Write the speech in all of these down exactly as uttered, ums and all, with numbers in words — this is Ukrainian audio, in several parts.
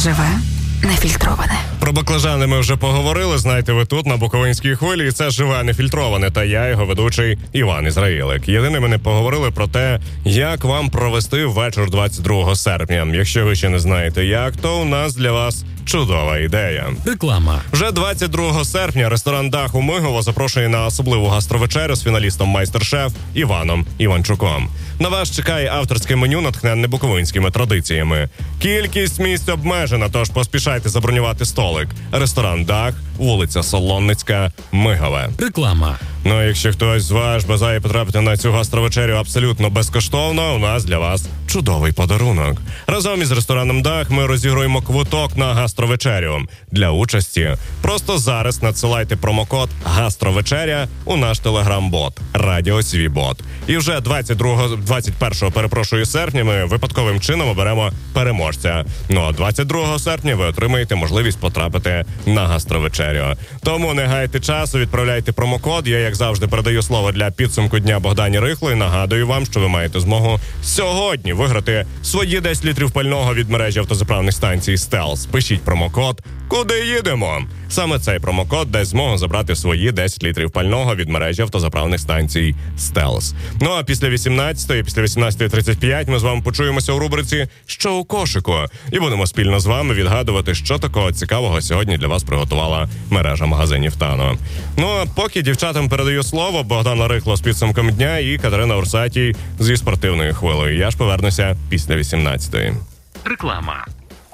Живе нефільтроване. Про баклажани ми вже поговорили, знаєте, ви тут, на Буковинській хвилі, і це «Живе нефільтроване», та я, його ведучий Іван Ізраїлик. Єдине, ми не поговорили про те, як вам провести вечір двадцять другого серпня. Якщо ви ще не знаєте як, то у нас для вас чудова ідея. Реклама. Вже двадцять другого серпня ресторан «Дах» у Мигово запрошує на особливу гастровечерю з фіналістом майстер-шеф Іваном Іванчуком. На вас чекає авторське меню, натхненне буковинськими традиціями. Кількість місць обмежена, тож поспішайте забронювати столик. Ресторан «Дах», вулиця Солонницька, Мигове. Реклама. Ну, а якщо хтось з вас бажає потрапити на цю гастровечерю абсолютно безкоштовно, у нас для вас чудовий подарунок. Разом із рестораном «Дах» ми розігруємо квиток на гастровечерю. Для участі просто зараз надсилайте промокод «Гастровечеря» у наш телеграм-бот «Радіо Свій Бот». І вже двадцять другого, двадцять першого, перепрошую, серпня ми випадковим чином оберемо переможця. Ну, а двадцять другого серпня ви отримаєте можливість потрапити на гастровечерю. Тому не гайте часу, відправляйте промокод. Я, як завжди, передаю слово для підсумку дня Богдані Рихлої. Нагадую вам, що ви маєте змогу сьогодні виграти свої десять літрів пального від мережі автозаправних станцій «Стелс». Пишіть промокод «Куди їдемо?». Саме цей промокод дасть змогу забрати свої десять літрів пального від мережі автозаправних станцій «Стелс». Ну а після вісімнадцятої, після вісімнадцятої тридцять п'ять ми з вами почуємося у рубриці «Що у кошику?» і будемо спільно з вами відгадувати, що такого цікавого сьогодні для вас приготувала мережа магазинів «Тано». Ну а поки дівчатам передаю слово, Богдана Рихло з підсумком дня і Катерина Урсатій зі спортивною хвилею. Я ж повернуся після вісімнадцятої. Реклама.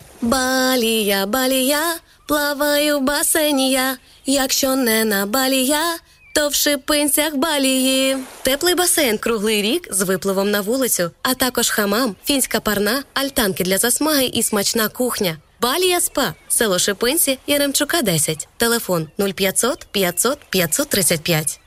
Балія, балія, плаваю в басейні я. Якщо не на балія, то в Шипинцях балії. Теплий басейн круглий рік з випливом на вулицю, а також хамам, фінська парна, альтанки для засмаги і смачна кухня. Балія СПА, село Шипинці, Яремчука, десять. Телефон нуль п'ятсот п'ятсот п'ятсот тридцять п'ять.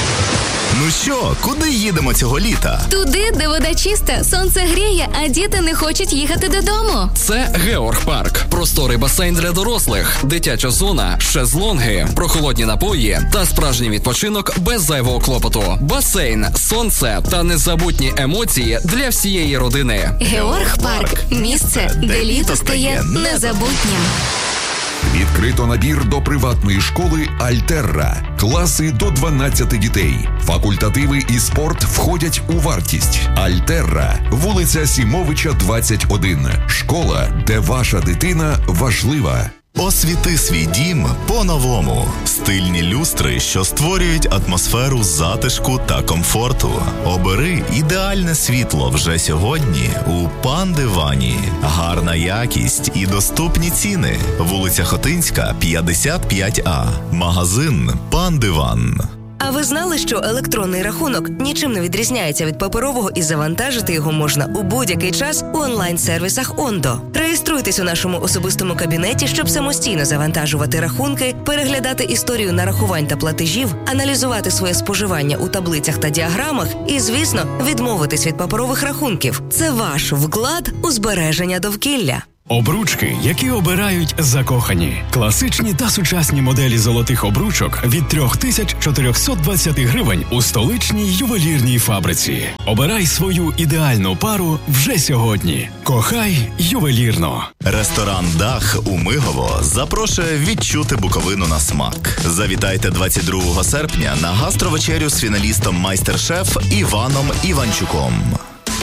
Ну що, куди їдемо цього літа? Туди, де вода чиста, сонце гріє, а діти не хочуть їхати додому. Це Георг-парк. Просторий басейн для дорослих, дитяча зона, шезлонги, прохолодні напої та справжній відпочинок без зайвого клопоту. Басейн, сонце та незабутні емоції для всієї родини. Георг-парк – місце, де літо стає незабутнім. Відкрито набір до приватної школи «Альтерра». Класи до дванадцяти дітей. Факультативи і спорт входять у вартість. «Альтерра», вулиця Сімовича, двадцять один. Школа, де ваша дитина важлива. Освіти свій дім по-новому. Стильні люстри, що створюють атмосферу затишку та комфорту. Обери ідеальне світло вже сьогодні у «Пан Дивані». Гарна якість і доступні ціни. Вулиця Хотинська, п'ятдесят п'ять А. Магазин «Пан Диван». А ви знали, що електронний рахунок нічим не відрізняється від паперового і завантажити його можна у будь-який час у онлайн-сервісах Ондо? Реєструйтесь у нашому особистому кабінеті, щоб самостійно завантажувати рахунки, переглядати історію нарахувань та платежів, аналізувати своє споживання у таблицях та діаграмах і, звісно, відмовитись від паперових рахунків. Це ваш вклад у збереження довкілля. Обручки, які обирають закохані. Класичні та сучасні моделі золотих обручок від три тисячі чотириста двадцять гривень у столичній ювелірній фабриці. Обирай свою ідеальну пару вже сьогодні. Кохай ювелірно. Ресторан «Дах» у Мигово запрошує відчути Буковину на смак. Завітайте двадцять другого серпня на гастровечерю з фіналістом майстер-шеф Іваном Іванчуком.